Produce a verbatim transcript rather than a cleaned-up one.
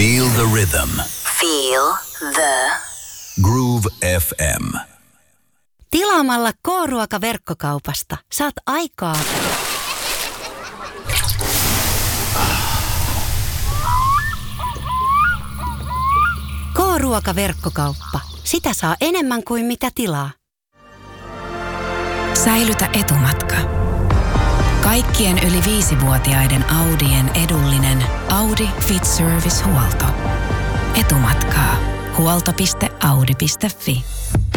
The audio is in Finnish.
Feel the rhythm. Feel the Groove F M. Tilaamalla K-ruoka-verkkokaupasta saat aikaa K-ruoka-verkkokauppa. Sitä saa enemmän kuin mitä tilaa. Säilytä etumatka. Kaikkien yli viisivuotiaiden Audien edullinen Audi Fit Service-huolto. Etumatkaa. Huolto piste audi piste fi